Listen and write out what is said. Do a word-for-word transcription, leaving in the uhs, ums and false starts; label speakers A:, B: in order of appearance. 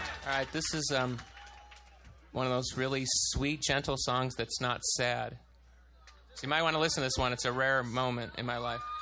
A: All right, this is um, one of those really sweet, gentle songs that's not sad. So you might want to listen to this one. It's a rare moment in my life.